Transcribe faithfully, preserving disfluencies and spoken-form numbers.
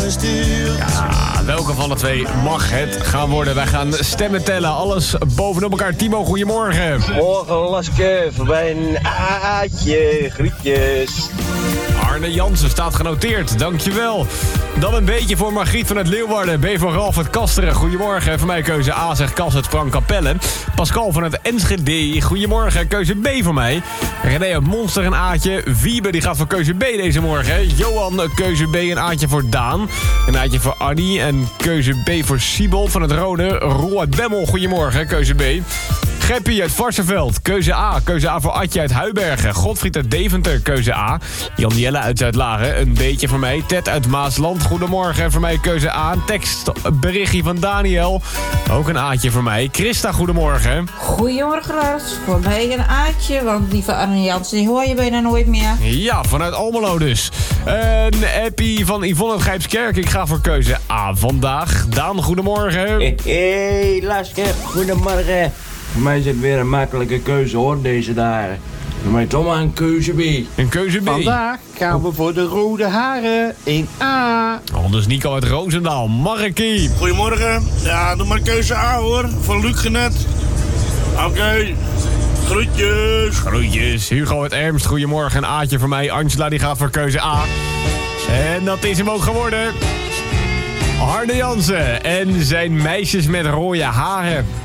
gestuurd. Ja, welke van de twee mag het gaan worden? Wij gaan stemmen tellen, alles bovenop elkaar. Timo, goedemorgen. Morgen Laske, voorbij een aatje, groetjes. Arne Jansen staat genoteerd, dankjewel. Dan een beetje voor Margriet van het Leeuwarden. B van Ralf uit Kasteren, goedemorgen. Voor mij keuze A, zegt Kas uit Frank Capelle. Pascal van het Enschede, goedemorgen. Keuze B voor mij. René uit Monster, een Aatje. Wiebe, die gaat voor keuze B deze morgen. Johan, keuze B, een Aatje voor Daan. Een Aatje voor Annie. En keuze B voor Siebel van het Rode. Roel uit Bemmel, goedemorgen. Keuze B. Geppie uit Varsenveld, keuze A. Keuze A voor Atje uit Huibergen. Godfried uit Deventer, keuze A. Jan-Jelle uit Zuidlaren, een beetje voor mij. Ted uit Maasland, goedemorgen. Voor mij keuze A. Een tekstberichtje van Daniel, ook een Aatje voor mij. Christa, goedemorgen. Goedemorgen Lars, voor mij een Aatje, want die van Arne Jansen die hoor je bijna nooit meer. Ja, vanuit Almelo dus. Een appie van Yvonne uit Grijpskerk. Ik ga voor keuze A vandaag. Daan, goedemorgen. Hé, hey, Laske, goedemorgen. Voor mij is het weer een makkelijke keuze hoor, deze dagen. Voor mij toch maar een keuze B. Een keuze B. Vandaag gaan we voor de rode haren in A. Anders Nico uit Roosendaal. Markie. Goedemorgen. Ja, doe maar keuze A hoor. Van Luc Genet. Oké. Okay. Groetjes. Groetjes. Hugo uit Ermst, goedemorgen. Een Aatje voor mij. Angela die gaat voor keuze A. En dat is hem ook geworden. Arne Jansen en zijn meisjes met rode haren.